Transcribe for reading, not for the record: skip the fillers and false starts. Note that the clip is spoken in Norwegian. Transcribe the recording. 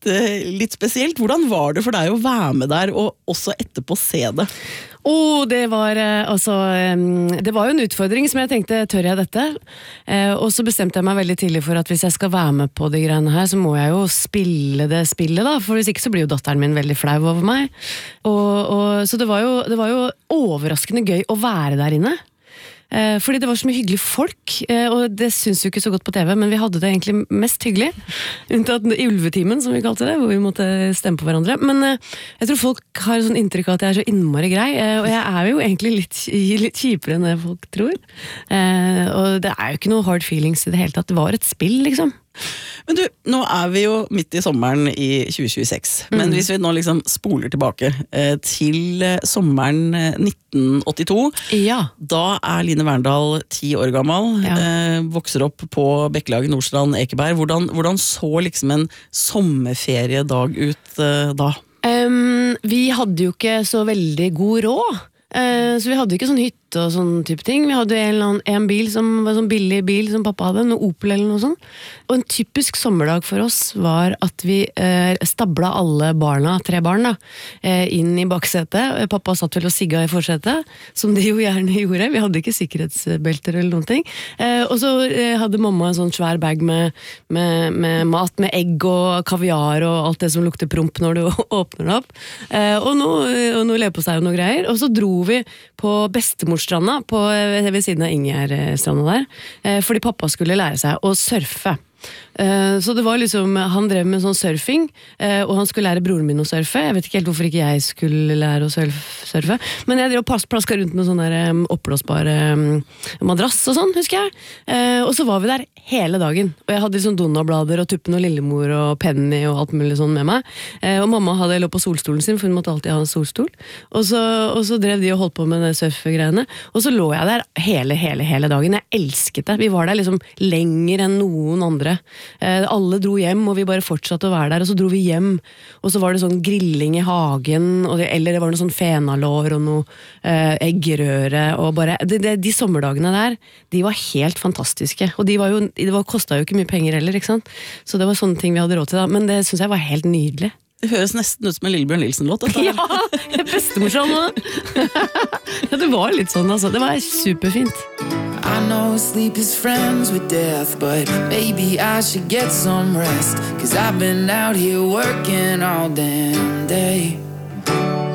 litt spesielt. Hvordan var det for deg å være med der, og også etterpå se det? Det var det var jo en utfordring som jeg tenkte, tør jeg dette? Og så bestemte jeg meg veldig tidlig for at hvis jeg skal være med på de greiene her, så må jeg jo spille det spillet da, for hvis ikke så blir jo datteren min veldig flau over meg. Så det var jo overraskende gøy å være der inne. Fordi det var så mye hyggelige folk, og det synes jo ikke så godt på TV, men vi hadde det egentlig mest hyggelig, unntatt i ulvetimen, som vi kalte det, hvor vi måtte stemme på hverandre. Men jeg tror folk har sånn inntrykk av at jeg er så innmari grei, og jeg er jo egentlig litt kjipere enn det folk tror. Og det er jo ikke noe hard feelings i det hele tatt, det var et spill, liksom. Men du, nå er vi jo midt i sommeren i 2026, men hvis vi nå liksom spoler tilbake til sommeren 1982, ja. Da er Line Verndal 10 år gammel, vokser opp på Bekkelaget Nordstrand Ekeberg. Hvordan så liksom en sommerferiedag ut da? Vi hadde jo ikke så veldig god råd. Så vi hadde ikke sånn hytte og sånn type ting. Vi hadde en bil som var sånn billig bil som pappa hadde, noe Opel eller noe sånt. Og en typisk sommerdag for oss var at vi stabla alle barna, 3 barn da, inn i baksetet. Pappa satt vel og sigga i forsetet, som de jo gjerne gjorde. Vi hadde ikke sikkerhetsbelter eller noen ting. Og så hadde mamma en sånn svær bag med mat, med egg og kaviar og alt det som lukter promp når du åpner det opp. Og noe leverpostei og noe greier. Og så dro vi på Bestemorstranda ved siden av Ingjerdstranda der, fordi pappa skulle lære seg å surfe. Så det var liksom, han drev med sånn surfing, og han skulle lære broren min å surfe. Jeg vet ikke helt hvorfor ikke jeg skulle lære å surfe, men jeg drev og plaska rundt med sånn der oppblåsbare madrass og sånn, husker jeg. Og så var vi der hele dagen, og jeg hadde liksom Donna-blader og Tuppen og Lillemor og Penny og alt mulig sånn med meg. Og mamma lå på solstolen sin, for hun måtte alltid ha en solstol. Og så drev de og holdt på med det surfegreiene, og så lå jeg der hele dagen. Jeg elsket det. Vi var der liksom lenger enn noen andre. Alle dro hjem, og vi bare fortsatte å være der, og så dro vi hjem, og så var det sånn grilling i hagen, eller det var noe sånn fenalår og noe eggerøre, og bare, de sommerdagene der, de var helt fantastiske, og det kostet jo ikke mye penger heller, ikke sant? Så det var sånne ting vi hadde råd til da, men det synes jeg var helt nydelig. Det høres nesten ut som en Lillebjørn Nilsen-låt. Ja, bestemorsan nå. Ja, det var litt sånn, altså. Det var superfint. I know sleep is friends with death, but maybe I should get some rest, 'cause I've been out here working all damn day.